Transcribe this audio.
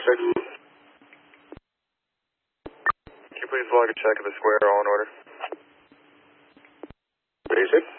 6. Can you please log a check of the square, all in order? 36.